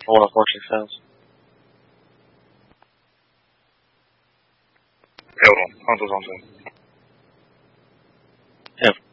One unfortunately fails. Hold on. Hunter's on to him. Yeah.